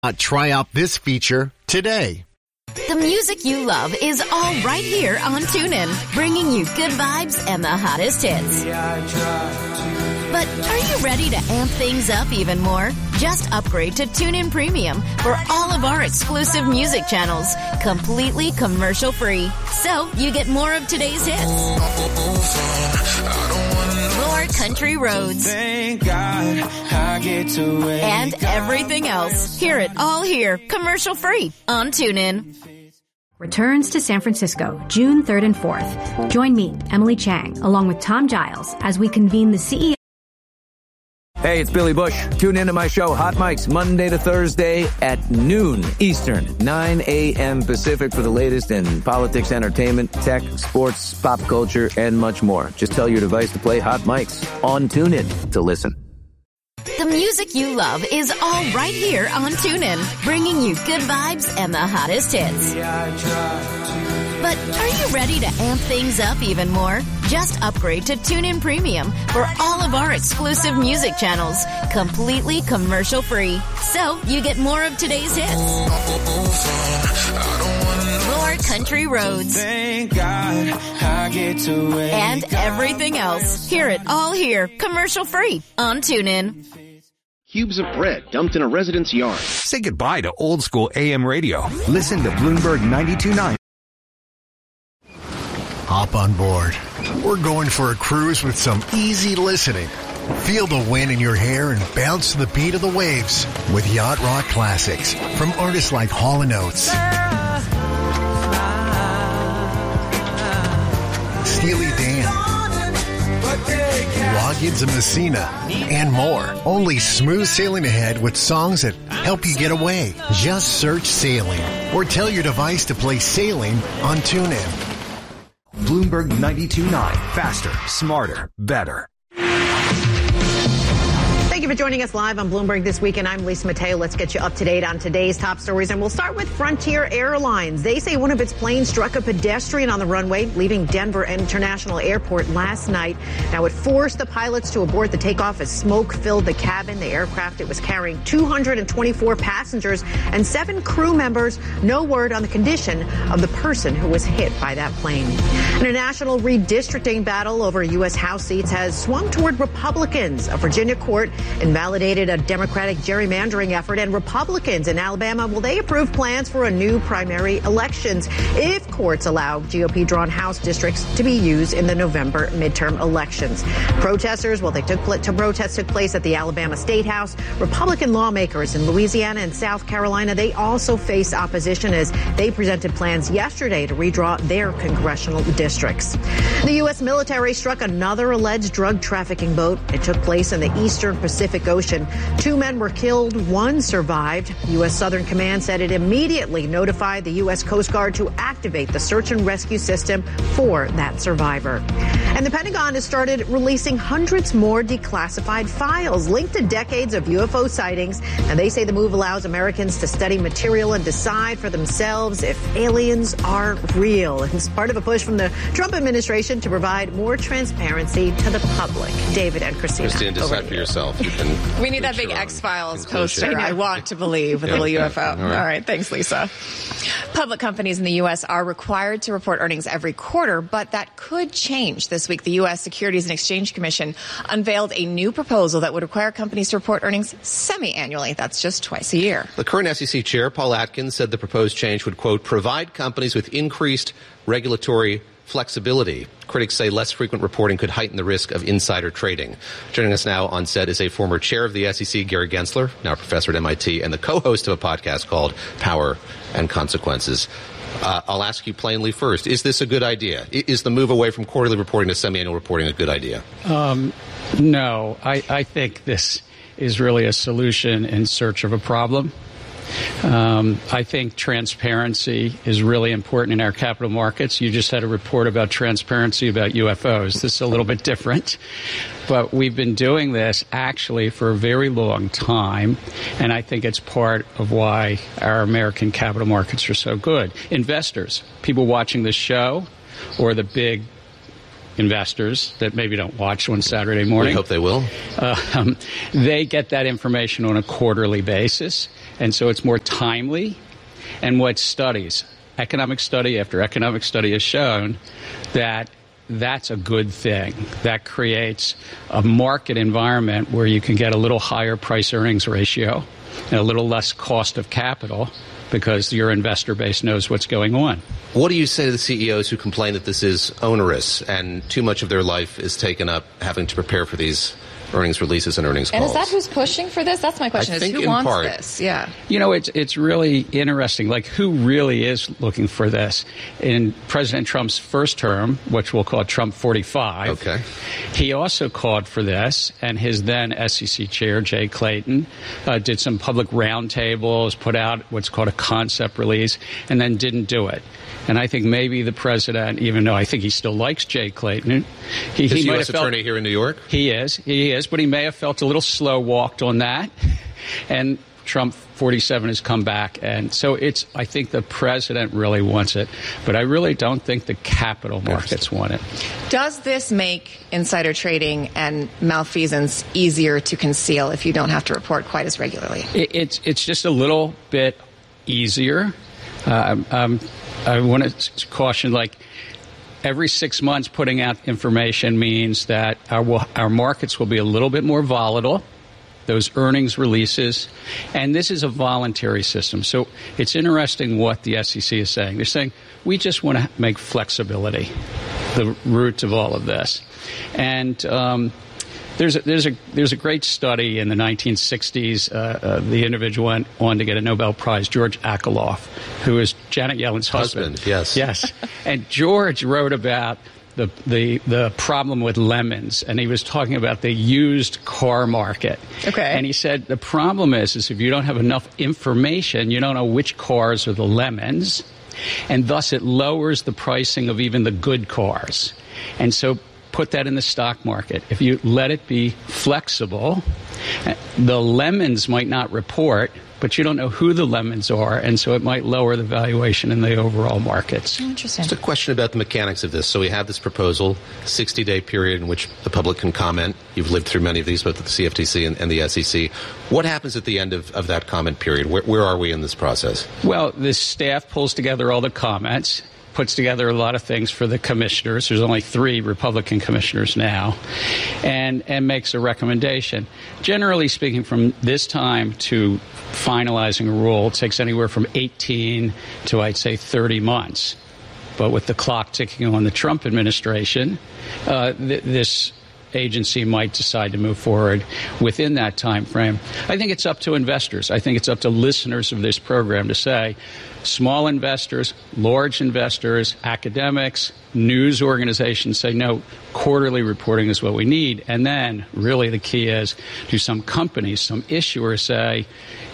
Try out this feature today. The music you love is all right here on TuneIn, bringing you good vibes and the hottest hits. But are you ready to amp things up even more? Just upgrade to TuneIn Premium for all of our exclusive music channels, completely commercial-free. So you get more of today's hits, more country roads, thank God I get to wake and everything else. Hear it all here, commercial-free on TuneIn. Returns to San Francisco, June 3rd and 4th. Join me, Emily Chang, along with Tom Giles, as we convene the CEO. Hey, it's Billy Bush. Tune into my show, Hot Mics, Monday to Thursday at noon Eastern, 9 a.m. Pacific for the latest in politics, entertainment, tech, sports, pop culture, and much more. Just tell your device to play Hot Mics on TuneIn to listen. The music you love is all right here on TuneIn, bringing you good vibes and the hottest hits. But are you ready to amp things up even more? Just upgrade to TuneIn Premium for all of our exclusive music channels, completely commercial-free. So you get more of today's hits, more country roads, thank God I get to wake and everything else. Hear it all here, commercial-free on TuneIn. Cubes of bread dumped in a resident's yard. Say goodbye to old school AM radio. Listen to Bloomberg 92.9. Hop on board. We're going for a cruise with some easy listening. Feel the wind in your hair and bounce to the beat of the waves with Yacht Rock classics from artists like Hall & Oates, Steely Dan, Loggins and Messina, and more. Only smooth sailing ahead with songs that help you get away. Just search Sailing or tell your device to play Sailing on TuneIn. Bloomberg 92.9. Faster, smarter, better. Thank you for joining us live on Bloomberg This Week, and I'm Lisa Mateo. Let's get you up to date on today's top stories, and we'll start with Frontier Airlines. They say one of its planes struck a pedestrian on the runway, leaving Denver International Airport last night. Now, it forced the pilots to abort the takeoff as smoke filled the cabin. The aircraft, it was carrying 224 passengers and 7 crew members. No word on the condition of the person who was hit by that plane. And a national redistricting battle over U.S. House seats has swung toward Republicans. A Virginia court invalidated a Democratic gerrymandering effort, and Republicans in Alabama, well, they approved plans for a new primary elections if courts allow GOP-drawn House districts to be used in the November midterm elections. Protesters, well, protests took place at the Alabama State House. Republican lawmakers in Louisiana and South Carolina, they also face opposition as they presented plans yesterday to redraw their congressional districts. The U.S. military struck another alleged drug trafficking boat. It took place in the eastern Pacific Ocean. 2 men were killed, 1 survived. U.S. Southern Command said it immediately notified the U.S. Coast Guard to activate the search and rescue system for that survivor. And the Pentagon has started releasing hundreds more declassified files linked to decades of UFO sightings. And they say the move allows Americans to study material and decide for themselves if aliens are real. It's part of a push from the Trump administration to provide more transparency to the public. David and Christina. Christina, decide for yourself. We need that big X-Files poster. I want to believe with a little UFO. All right. Thanks, Lisa. Public companies in the U.S. are required to report earnings every quarter, but that could change. This week, the U.S. Securities and Exchange Commission unveiled a new proposal that would require companies to report earnings semi-annually. That's just twice a year. The current SEC chair, Paul Atkins, said the proposed change would, quote, provide companies with increased regulatory flexibility. Critics say less frequent reporting could heighten the risk of insider trading. Joining us now on set is a former chair of the SEC, Gary Gensler, now a professor at MIT, and the co-host of a podcast called Power and Consequences. I'll ask you plainly first, is this a good idea? Is the move away from quarterly reporting to semi-annual reporting a good idea? No, I think this is really a solution in search of a problem. I think transparency is really important in our capital markets. You just had a report about transparency about UFOs. This is a little bit different. But we've been doing this actually for a very long time, and I think it's part of why our American capital markets are so good. Investors, people watching the show, or the big investors that maybe don't watch on Saturday morning. We hope they will. They get that information on a quarterly basis, and so it's more timely. And what studies, economic study after economic study has shown that that's a good thing. That creates a market environment where you can get a little higher price-earnings ratio and a little less cost of capital because your investor base knows what's going on. What do you say to the CEOs who complain that this is onerous and too much of their life is taken up having to prepare for these earnings releases and earnings calls? And is that who's pushing for this? That's my question. Is who wants this? Yeah. You know, it's really interesting. Like, who really is looking for this? In President Trump's first term, which we'll call Trump 45, he also called for this, and his then SEC chair, Jay Clayton, did some public roundtables, put out what's called a concept release, and then didn't do it. And I think maybe the president, even though I think he still likes Jay Clayton, is he U.S. attorney here in New York? He is, but he may have felt a little slow-walked on that. And Trump 47 has come back. And so I think the president really wants it. But I really don't think the capital markets want it. Does this make insider trading and malfeasance easier to conceal if you don't have to report quite as regularly? It's just a little bit easier. I want to caution, like, every 6 months putting out information means that our markets will be a little bit more volatile, those earnings releases, and this is a voluntary system. So it's interesting what the SEC is saying. They're saying, we just want to make flexibility the root of all of this. And there's a great study in the 1960s. The individual went on to get a Nobel Prize, George Akerlof, who is Janet Yellen's husband. Yes. And George wrote about the problem with lemons, and he was talking about the used car market. Okay. And he said the problem is if you don't have enough information, you don't know which cars are the lemons, and thus it lowers the pricing of even the good cars. And so put that in the stock market. If you let it be flexible, the lemons might not report, but you don't know who the lemons are, and so it might lower the valuation in the overall markets. Interesting. Just a question about the mechanics of this. So we have this proposal, 60-day period in which the public can comment. You've lived through many of these, both at the CFTC and the SEC. What happens at the end of that comment period? Where are we in this process? Well, the staff pulls together all the comments, puts together a lot of things for the commissioners. There's only 3 Republican commissioners now, and makes a recommendation. Generally speaking, from this time to finalizing a rule, it takes anywhere from 18 to, I'd say, 30 months. But with the clock ticking on the Trump administration, this agency might decide to move forward within that time frame. I think it's up to investors. I think it's up to listeners of this program to say, small investors, large investors, academics, news organizations say, no, quarterly reporting is what we need. And then really the key is, do some companies, some issuers say,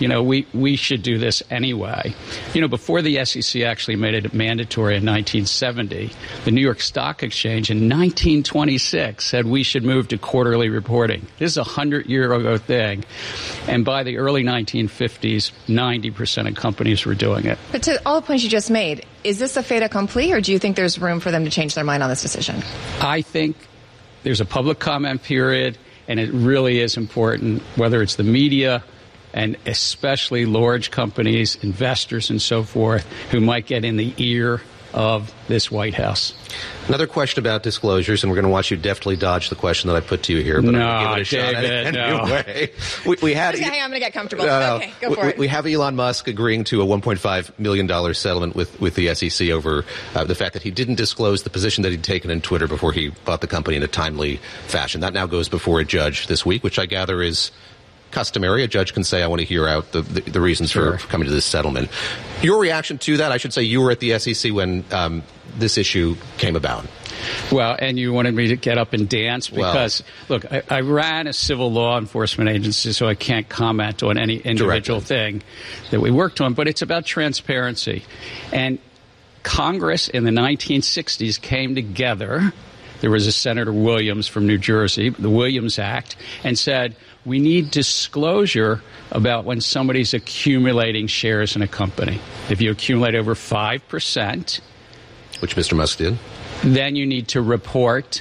we should do this anyway. Before the SEC actually made it mandatory in 1970, the New York Stock Exchange in 1926 said we should move to quarterly reporting. This is a 100-year-ago thing. And by the early 1950s, 90% of companies were doing it. But to all the points you just made, is this a fait accompli, or do you think there's room for them to change their mind on this decision? I think there's a public comment period, and it really is important, whether it's the media and especially large companies, investors and so forth, who might get in the ear of this White House. Another question about disclosures, and we're going to watch you deftly dodge the question that I put to you here. But no, I'm going to give it a shot anyway. We had. Hang on, I'm going to get comfortable. Okay, go for it. We have Elon Musk agreeing to a $1.5 million settlement with the SEC over the fact that he didn't disclose the position that he'd taken in Twitter before he bought the company in a timely fashion. That now goes before a judge this week, which I gather is customary. A judge can say, I want to hear out the reasons for coming to this settlement. Your reaction to that, I should say you were at the SEC when this issue came about. Well, and you wanted me to get up and dance because, look, I ran a civil law enforcement agency, so I can't comment on any individual thing that we worked on, but it's about transparency. And Congress in the 1960s came together. There was a Senator Williams from New Jersey, the Williams Act, and said, we need disclosure about when somebody's accumulating shares in a company. If you accumulate over 5%. Which Mr. Musk did. then you need to report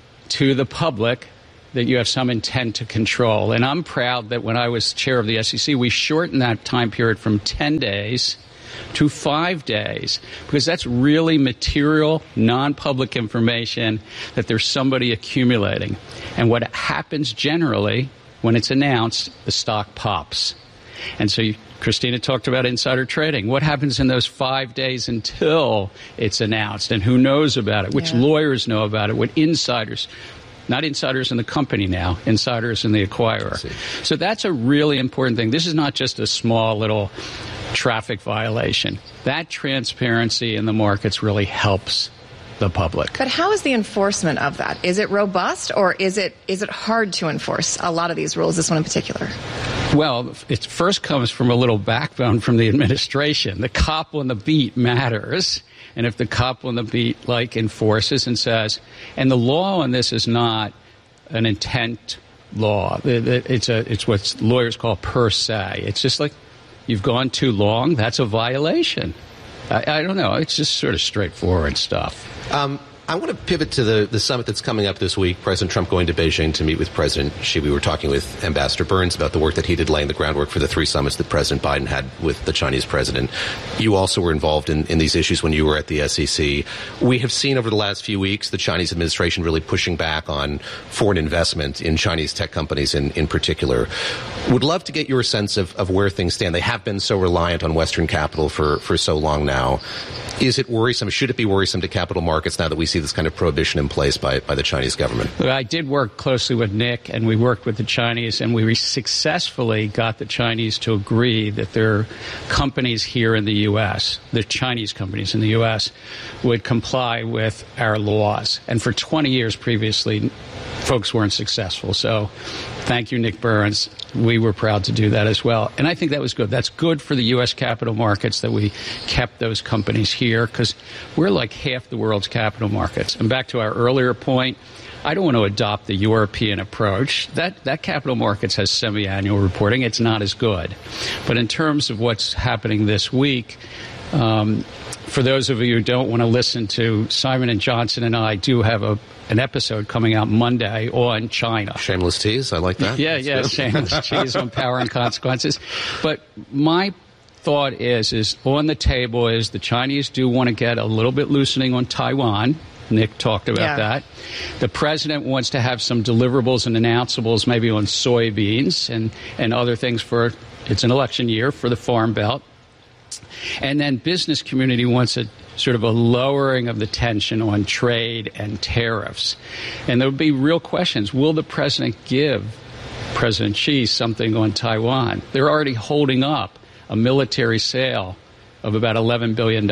to the public that you have some intent to control. And I'm proud that when I was chair of the SEC, we shortened that time period from 10 days to 5 days, because that's really material, non-public information that there's somebody accumulating. And what happens generally when it's announced, the stock pops. And so Christina talked about insider trading. What happens in those 5 days until it's announced? And who knows about it? Which lawyers know about it? What insiders? Not insiders in the company now, insiders in the acquirer. So that's a really important thing. This is not just a small little traffic violation. That transparency in the markets really helps the public. But how is the enforcement of that? Is it robust, or is it hard to enforce a lot of these rules, this one in particular? Well, it first comes from a little backbone from the administration. The cop on the beat matters. And if the cop on the beat enforces and says, and the law on this is not an intent law. It's what lawyers call per se. It's just like, you've gone too long. That's a violation. I don't know. It's just sort of straightforward stuff. I want to pivot to the summit that's coming up this week. President Trump going to Beijing to meet with President Xi. We were talking with Ambassador Burns about the work that he did laying the groundwork for the 3 summits that President Biden had with the Chinese president. You also were involved in these issues when you were at the SEC. We have seen over the last few weeks the Chinese administration really pushing back on foreign investment in Chinese tech companies in particular. Would love to get your sense of where things stand. They have been so reliant on Western capital for so long now. Is it worrisome? Should it be worrisome to capital markets now that we see this kind of prohibition in place by the Chinese government? Well, I did work closely with Nick, and we worked with the Chinese, and we successfully got the Chinese to agree that their companies here in the U.S., the Chinese companies in the U.S., would comply with our laws. And for 20 years previously, folks weren't successful. So thank you, Nick Burns. We were proud to do that as well. And I think that was good. That's good for the U.S. capital markets that we kept those companies here, because we're like half the world's capital markets. And back to our earlier point, I don't want to adopt the European approach. That capital markets has semi-annual reporting. It's not as good. But in terms of what's happening this week, for those of you who don't want to listen to Simon and Johnson and I do have an episode coming out Monday on China. Shameless tease. I like that. Yeah, shameless tease on power and consequences. But my thought is on the table is the Chinese do want to get a little bit loosening on Taiwan. Nick talked about that. The president wants to have some deliverables and announceables maybe on soybeans and other things for, it's an election year, for the Farm Belt. And then business community wants a sort of a lowering of the tension on trade and tariffs. And there will be real questions. Will the president give President Xi something on Taiwan? They're already holding up a military sale of about $11 billion.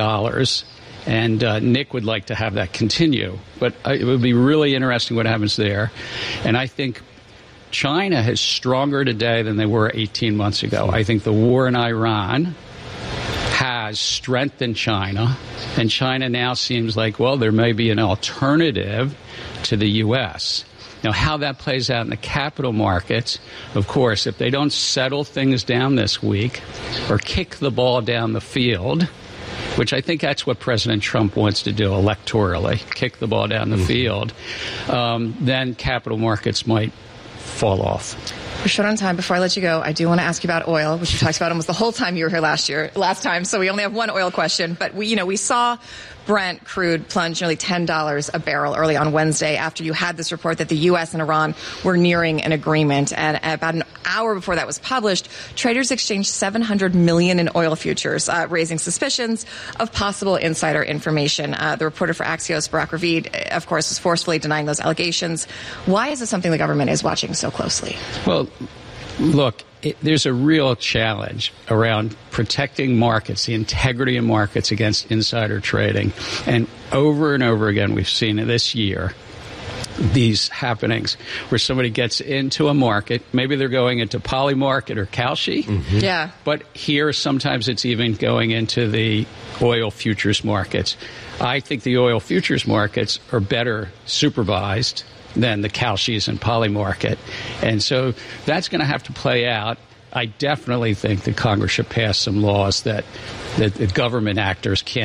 And Nick would like to have that continue. But it would be really interesting what happens there. And I think China is stronger today than they were 18 months ago. I think the war in Iran has strengthened China, and China now seems like, well, there may be an alternative to the U.S. Now, how that plays out in the capital markets, of course, if they don't settle things down this week or kick the ball down the field, which I think that's what President Trump wants to do electorally, kick the ball down the field, then capital markets might fall off. We're short on time. Before I let you go, I do want to ask you about oil, which you talked about almost the whole time you were here last time. So we only have one oil question. But we saw Brent crude plunge nearly $10 a barrel early on Wednesday after you had this report that the U.S. and Iran were nearing an agreement. And about an hour before that was published, traders exchanged $700 million in oil futures, raising suspicions of possible insider information. The reporter for Axios, Barak Ravid, of course, was forcefully denying those allegations. Why is this something the government is watching so closely? Well, look, there's a real challenge around protecting markets, the integrity of markets against insider trading. And over again, we've seen this year these happenings where somebody gets into a market. Maybe they're going into Polymarket or Kalshi. Mm-hmm. Yeah. But here, sometimes it's even going into the oil futures markets. I think the oil futures markets are better supervised than the Kalshis and Polymarket. And so that's going to have to play out. I definitely think that Congress should pass some laws that the government actors can't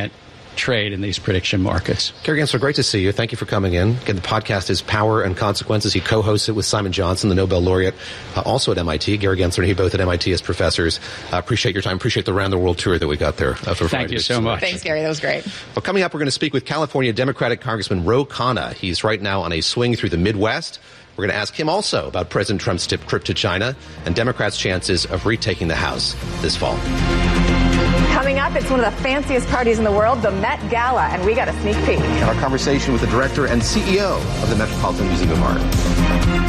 trade in these prediction markets. Gary Gensler, great to see you. Thank you for coming in. Again, the podcast is Power and Consequences. He co-hosts it with Simon Johnson, the Nobel laureate, also at MIT. Gary Gensler and he both at MIT as professors. Appreciate your time. Appreciate the round-the-world tour that we got there. Thank you so much. Thanks, Gary. That was great. Well, coming up, we're going to speak with California Democratic Congressman Ro Khanna. He's right now on a swing through the Midwest. We're going to ask him also about President Trump's trip to China and Democrats' chances of retaking the House this fall. Coming up, it's one of the fanciest parties in the world, the Met Gala, and we got a sneak peek. Our conversation with the director and CEO of the Metropolitan Museum of Art.